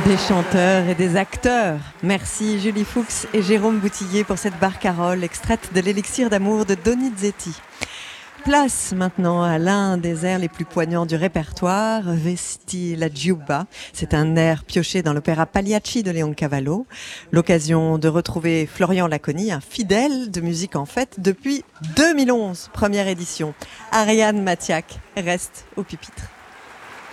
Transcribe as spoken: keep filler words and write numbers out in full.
Des chanteurs et des acteurs. Merci Julie Fuchs et Jérôme Boutillier pour cette barcarolle extraite de l'élixir d'amour de Donizetti. Place maintenant à l'un des airs les plus poignants du répertoire, Vesti la Giubba. C'est un air pioché dans l'opéra Pagliacci de Leoncavallo. L'occasion de retrouver Florian Laconi, un fidèle de musique en fête depuis deux mille onze, première édition. Ariane Matiac reste au pupitre.